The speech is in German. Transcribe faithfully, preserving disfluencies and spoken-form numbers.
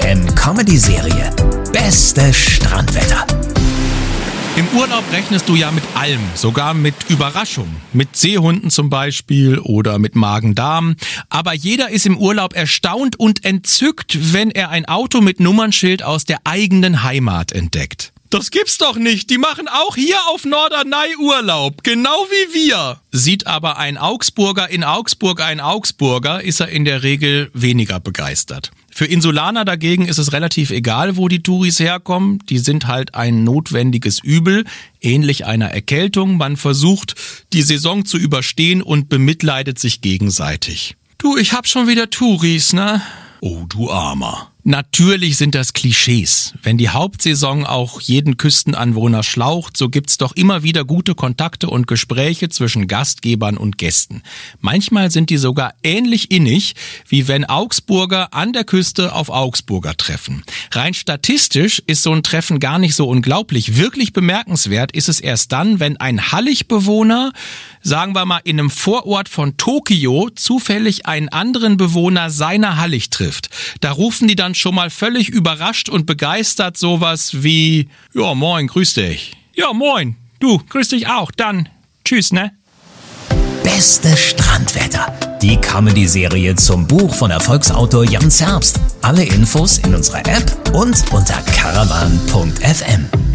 M Comedy-Serie Beste Strandwetter. Im Urlaub rechnest du ja mit allem, sogar mit Überraschungen. Mit Seehunden zum Beispiel oder mit Magen-Darm. Aber jeder ist im Urlaub erstaunt und entzückt, wenn er ein Auto mit Nummernschild aus der eigenen Heimat entdeckt. Das gibt's doch nicht, die machen auch hier auf Norderney Urlaub, genau wie wir. Sieht aber ein Augsburger in Augsburg ein Augsburger, ist er in der Regel weniger begeistert. Für Insulaner dagegen ist es relativ egal, wo die Touris herkommen. Die sind halt ein notwendiges Übel, ähnlich einer Erkältung. Man versucht, die Saison zu überstehen und bemitleidet sich gegenseitig. Du, ich hab schon wieder Touris, ne? Oh, du Armer. Natürlich sind das Klischees. Wenn die Hauptsaison auch jeden Küstenanwohner schlaucht, so gibt's doch immer wieder gute Kontakte und Gespräche zwischen Gastgebern und Gästen. Manchmal sind die sogar ähnlich innig, wie wenn Augsburger an der Küste auf Augsburger treffen. Rein statistisch ist so ein Treffen gar nicht so unglaublich. Wirklich bemerkenswert ist es erst dann, wenn ein Halligbewohner, sagen wir mal in einem Vorort von Tokio, zufällig einen anderen Bewohner seiner Hallig trifft. Da rufen die dann schon mal völlig überrascht und begeistert sowas wie, ja moin, grüß dich. Ja moin, du, grüß dich auch, dann tschüss, ne? Beste Strandwetter. Die Comedy-Serie zum Buch von Erfolgsautor Jan Zerbst. Alle Infos in unserer App und unter caravan punkt f m.